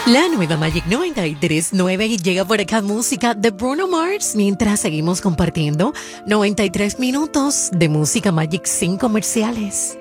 La nueva Magic 93.9 y llega por acá música de Bruno Mars mientras seguimos compartiendo 93 minutos de música Magic sin comerciales.